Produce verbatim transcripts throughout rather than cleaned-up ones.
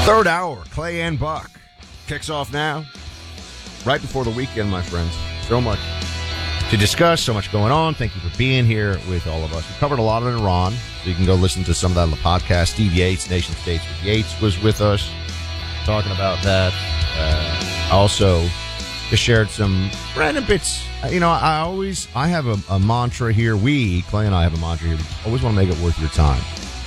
Third hour, Clay and Buck kicks off now, right before the weekend, my friends. So much to discuss, so much going on. Thank you for being here with all of us. We covered a lot of Iran, so you can go listen to some of that on the podcast. Steve Yates, Nation States with Yates, was with us talking about that. Uh, also, just shared some random bits. You know, I always, I have a, a mantra here. We, Clay and I have a mantra here. We always want to make it worth your time.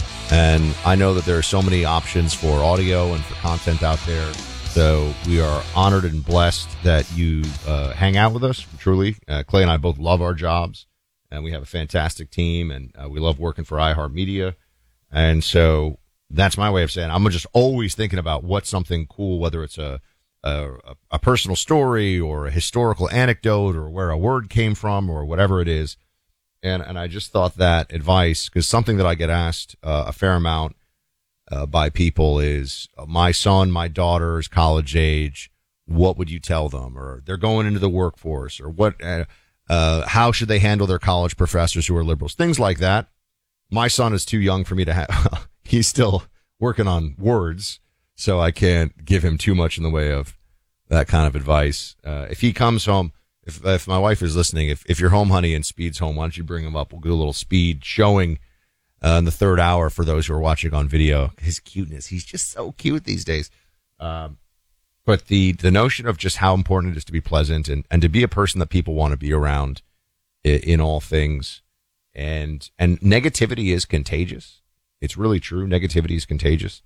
And I know that there are so many options for audio and for content out there. So we are honored and blessed that you uh, hang out with us, truly. Uh, Clay and I both love our jobs, and we have a fantastic team, and uh, we love working for iHeartMedia. And so that's my way of saying I'm just always thinking about what's something cool, whether it's a, a, a personal story or a historical anecdote or where a word came from or whatever it is. And and I just thought that advice, because something that I get asked uh, a fair amount uh, by people is, uh, my son, my daughter is college age. What would you tell them? Or they're going into the workforce, or what? Uh, uh, how should they handle their college professors who are liberals? Things like that. My son is too young for me to have. He's still working on words, so I can't give him too much in the way of that kind of advice. Uh, if he comes home. If if my wife is listening, if if you're home, honey, and Speed's home, why don't you bring him up? We'll do a little Speed showing uh, in the third hour for those who are watching on video. His cuteness, he's just so cute these days. Um, but the the notion of just how important it is to be pleasant and, and to be a person that people want to be around in, in all things, and and negativity is contagious. It's really true. Negativity is contagious,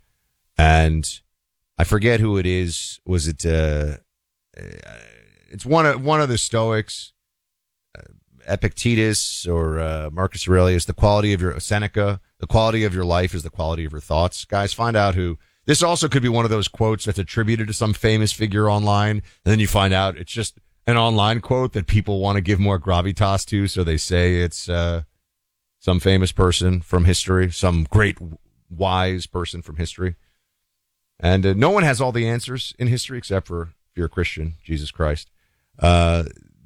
and I forget who it is. Was it? Uh, uh, It's one of one of the Stoics, uh, Epictetus or uh, Marcus Aurelius. The quality of your Seneca, the quality of your life is the quality of your thoughts. Guys, find out who. This also could be one of those quotes that's attributed to some famous figure online, and then you find out it's just an online quote that people want to give more gravitas to, so they say it's uh, some famous person from history, some great wise person from history. And uh, no one has all the answers in history except for, if you're a Christian, Jesus Christ. Uh,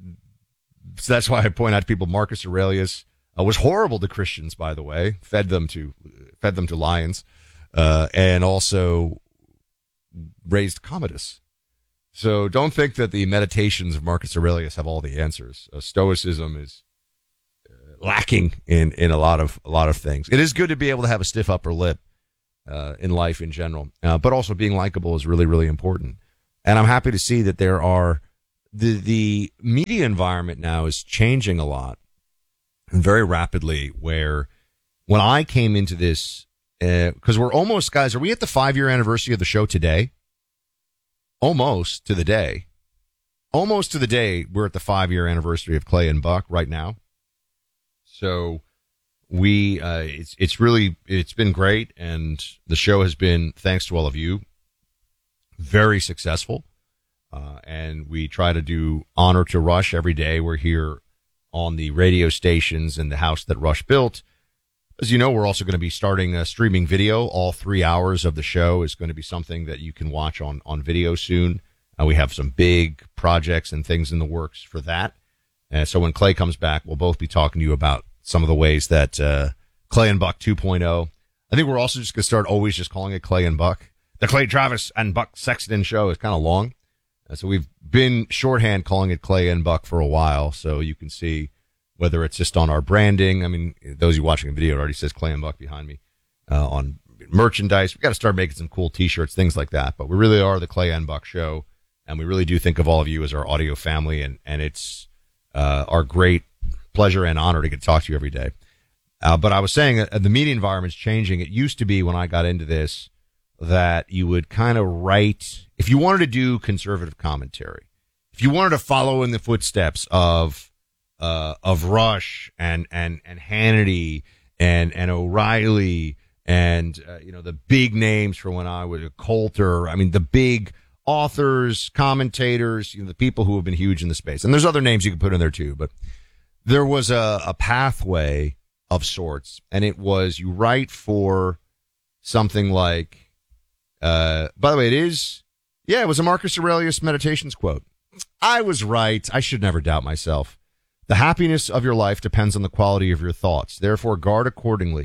so that's why I point out to people, Marcus Aurelius uh, was horrible to Christians, by the way, fed them to, fed them to lions, uh, and also raised Commodus. So don't think that the meditations of Marcus Aurelius have all the answers. Uh, Stoicism is uh, lacking in, in a lot of, a lot of things. It is good to be able to have a stiff upper lip, uh, in life in general, uh, but also being likable is really, really important. And I'm happy to see that there are, The the media environment now is changing a lot, very rapidly, where when I came into this, because uh, we're almost, guys, are we at the five-year anniversary of the show today? Almost to the day. Almost to the day, we're at the five-year anniversary of Clay and Buck right now. So we, uh, it's, it's really, it's been great, and the show has been, thanks to all of you, very successful. Uh, and we try to do honor to Rush every day. We're here on the radio stations in the house that Rush built. As you know, we're also going to be starting a streaming video. All three hours of the show is going to be something that you can watch on, on video soon. Uh, we have some big projects and things in the works for that. And so when Clay comes back, we'll both be talking to you about some of the ways that uh, Clay and Buck two point oh. I think we're also just going to start always just calling it Clay and Buck. The Clay Travis and Buck Sexton show is kind of long. Uh, so we've been shorthand calling it Clay and Buck for a while, so you can see whether it's just on our branding. I mean, those of you watching the video, it already says Clay and Buck behind me. Uh, on merchandise, we've got to start making some cool T-shirts, things like that. But we really are the Clay and Buck show, and we really do think of all of you as our audio family, and, and it's uh, our great pleasure and honor to get to talk to you every day. Uh, but I was saying uh, the media environment's changing. It used to be, when I got into this, that you would kind of write, if you wanted to do conservative commentary, if you wanted to follow in the footsteps of uh of Rush and and and Hannity and and O'Reilly and uh, you know, the big names from when I was a Coulter, I mean the big authors, commentators, you know, the people who have been huge in the space. And there's other names you can put in there too, but there was a, a pathway of sorts, and it was you write for something like Uh, by the way, it is, yeah, it was a Marcus Aurelius Meditations quote. I was right. I should never doubt myself. The happiness of your life depends on the quality of your thoughts. Therefore, guard accordingly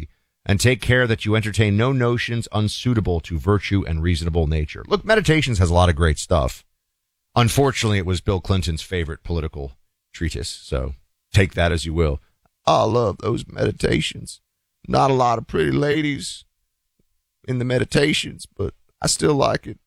and take care that you entertain no notions unsuitable to virtue and reasonable nature. Look, Meditations has a lot of great stuff. Unfortunately, it was Bill Clinton's favorite political treatise, so take that as you will. I love those Meditations. Not a lot of pretty ladies in the Meditations, but I still like it.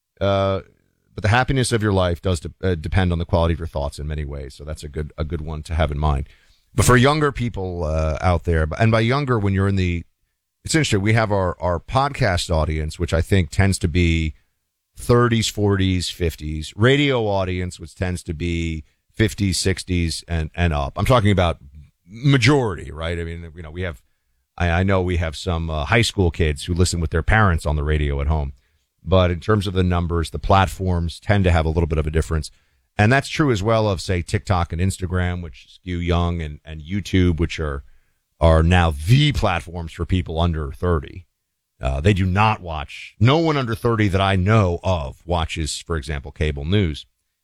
Uh, but the happiness of your life does de- uh, depend on the quality of your thoughts in many ways, so that's a good a good one to have in mind. But for younger people uh, out there, and by younger, when you're in the, it's interesting, we have our, our podcast audience, which I think tends to be thirties, forties, fifties, radio audience, which tends to be fifties, sixties, and, and up. I'm talking about majority, right? I mean, you know, we have, I, I know we have some uh, high school kids who listen with their parents on the radio at home. But in terms of the numbers, the platforms tend to have a little bit of a difference. And that's true as well of, say, TikTok and Instagram, which skew young, and, and YouTube, which are, are now the platforms for people under thirty. Uh, they do not watch. No one under thirty that I know of watches, for example, cable news.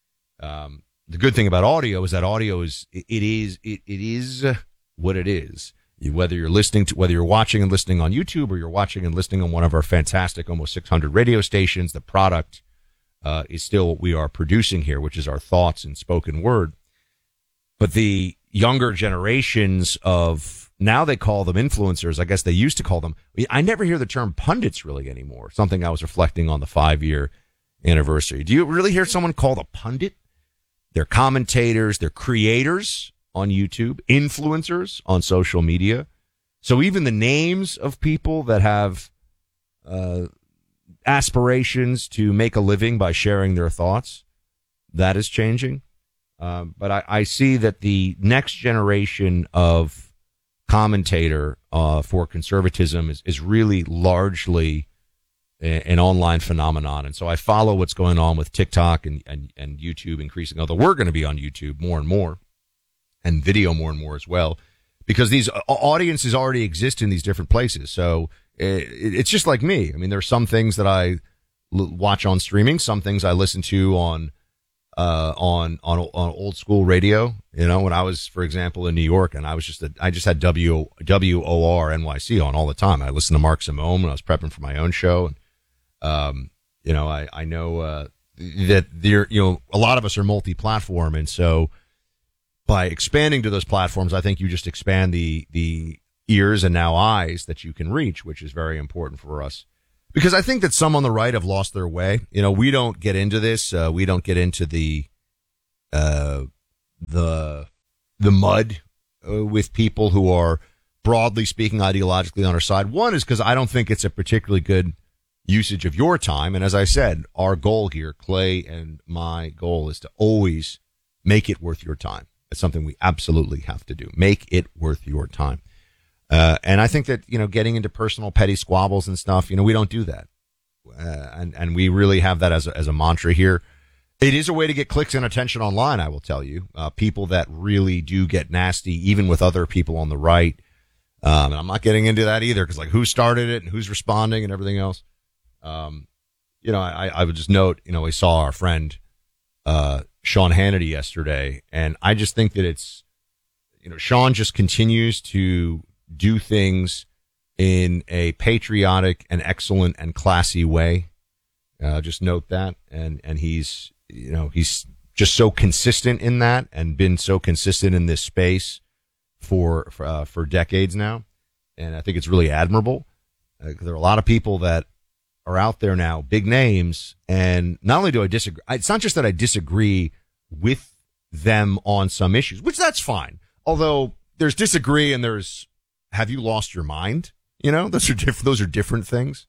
Um, the good thing about audio is that audio is, it, it is, it, it is what it is. You, whether you're listening to, whether you're watching and listening on YouTube, or you're watching and listening on one of our fantastic, almost six hundred radio stations, the product, uh, is still what we are producing here, which is our thoughts and spoken word. But the younger generations of, now they call them influencers. I guess they used to call them, I never hear the term pundits really anymore. Something I was reflecting on the five year anniversary. Do you really hear someone called a pundit? They're commentators, they're creators on YouTube, influencers on social media. So even the names of people that have uh, aspirations to make a living by sharing their thoughts, that is changing. Um, but I, I see that the next generation of commentator uh, for conservatism is, is really largely a, an online phenomenon. And so I follow what's going on with TikTok and, and, and YouTube increasing, although we're going to be on YouTube more and more, and video more and more as well, because these audiences already exist in these different places. So it, it's just like me. I mean, there are some things that I l- watch on streaming, some things I listen to on uh on on on old school radio. You know, when I was, for example, in New York, and I was just a, I just had W W O R N Y C on all the time. I listened to Mark Simone when I was prepping for my own show, and um you know, I I know uh that there, you know, a lot of us are multi-platform, and so by expanding to those platforms, I think you just expand the the ears and now eyes that you can reach, which is very important for us. Because I think that some on the right have lost their way. You know, we don't get into this. Uh, we don't get into the, uh, the, the mud uh, with people who are, broadly speaking, ideologically on our side. One is because I don't think it's a particularly good usage of your time. And as I said, our goal here, Clay and my goal, is to always make it worth your time. It's something we absolutely have to do. Make it worth your time. Uh, and I think that, you know, getting into personal petty squabbles and stuff, you know, we don't do that. Uh, and, and we really have that as a, as a mantra here. It is a way to get clicks and attention online, I will tell you. Uh, people that really do get nasty, even with other people on the right. Um, and I'm not getting into that either, because like who started it and who's responding and everything else. Um, you know, I, I would just note, you know, we saw our friend, uh, Sean Hannity yesterday, and I just think that it's, you know, Sean just continues to do things in a patriotic and excellent and classy way. Uh, just note that. And, and he's, you know, he's just so consistent in that, and been so consistent in this space for, for, uh, for decades now. And I think it's really admirable. Uh, 'cause there are a lot of people that are out there now, big names. And not only do I disagree, it's not just that I disagree with them on some issues, which that's fine. Although there's disagree and there's, have you lost your mind? You know, those are different, those are different things.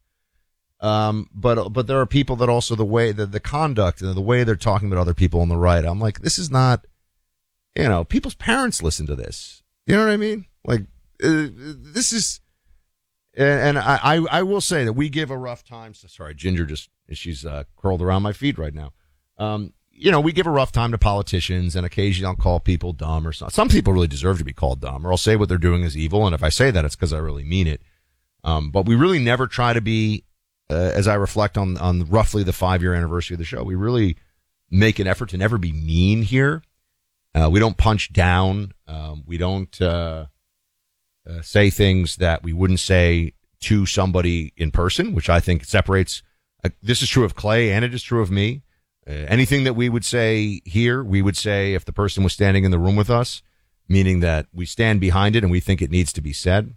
Um, but, but there are people that also the way that the conduct and the way they're talking about other people on the right. I'm like, this is not, you know, people's parents listen to this. You know what I mean? Like, uh, this is, and, and I, I, I will say that we give a rough time. So, sorry, Ginger just, she's, uh, curled around my feet right now. Um, you know, we give a rough time to politicians, and occasionally I'll call people dumb or something. Some people really deserve to be called dumb, or I'll say what they're doing is evil. And if I say that, it's because I really mean it. Um, but we really never try to be, uh, as I reflect on, on roughly the five year anniversary of the show, we really make an effort to never be mean here. Uh, we don't punch down. Um, we don't, uh, uh, say things that we wouldn't say to somebody in person, which I think separates. Uh, this is true of Clay, and it is true of me. Uh, anything that we would say here, we would say if the person was standing in the room with us, meaning that we stand behind it and we think it needs to be said.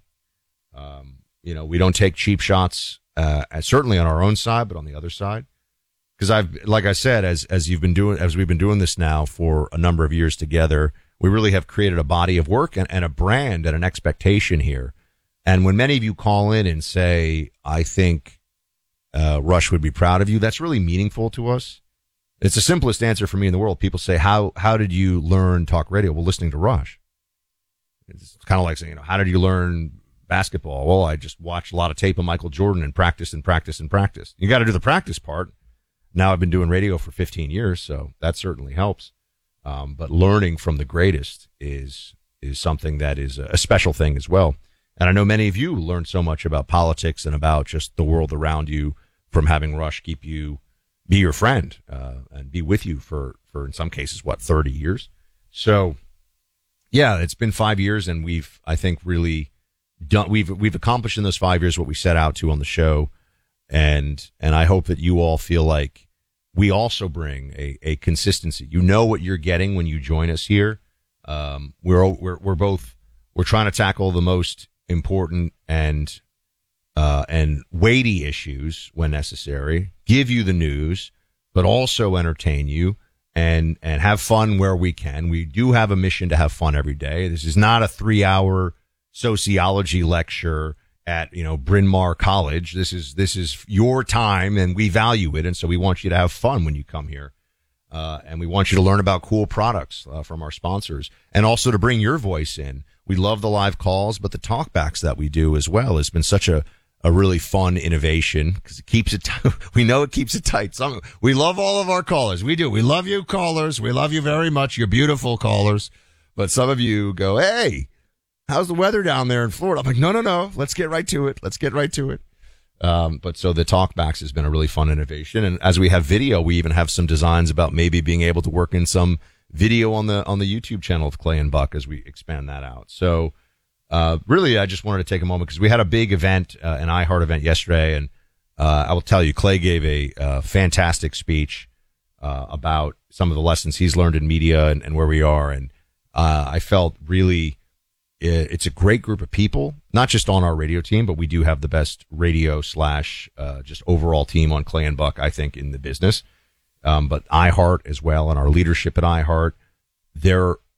Um, you know, we don't take cheap shots, uh, certainly on our own side, but on the other side. Because I've, like I said, as as you've been doing, as we've been doing this now for a number of years together, we really have created a body of work and, and a brand and an expectation here. And when many of you call in and say, "I think uh, Rush would be proud of you," that's really meaningful to us. It's the simplest answer for me in the world. People say, "How how did you learn talk radio?" Well, listening to Rush. It's kind of like saying, you know, how did you learn basketball? Well, I just watched a lot of tape of Michael Jordan and practice and practice and practice. You got to do the practice part. Now I've been doing radio for fifteen years, so that certainly helps. Um, but learning from the greatest is is something that is a special thing as well. And I know many of you learned so much about politics and about just the world around you from having Rush keep you, be your friend, uh, and be with you for, for in some cases, what, thirty years? So, yeah, it's been five years, and we've, I think, really done, we've, we've accomplished in those five years what we set out to on the show. And, and I hope that you all feel like we also bring a, a consistency. You know what you're getting when you join us here. Um, we're, we're, we're both, we're trying to tackle the most important and, uh, and weighty issues when necessary, give you the news, but also entertain you and, and have fun where we can. We do have a mission to have fun every day. This is not a three hour sociology lecture at, you know, Bryn Mawr College. This is, this is your time, and we value it. And so we want you to have fun when you come here. Uh, and we want you to learn about cool products uh, from our sponsors, and also to bring your voice in. We love the live calls, but the talkbacks that we do as well has been such a, a really fun innovation because it keeps it, t- we know it keeps it tight. Some, we love all of our callers. We do. We love you callers. We love you very much. You're beautiful callers. But some of you go, "Hey, how's the weather down there in Florida?" I'm like, no, no, no. Let's get right to it. Let's get right to it. Um, but so the talkbacks has been a really fun innovation. And as we have video, we even have some designs about maybe being able to work in some video on the, on the YouTube channel of Clay and Buck as we expand that out. So, uh, really, I just wanted to take a moment because we had a big event, uh, an iHeart event yesterday. And, uh, I will tell you, Clay gave a, uh, fantastic speech, uh, about some of the lessons he's learned in media and, and where we are. And, uh, I felt really, it's a great group of people, not just on our radio team, but we do have the best radio slash, uh, just overall team on Clay and Buck, I think, in the business. Um, but iHeart as well, and our leadership at iHeart, they're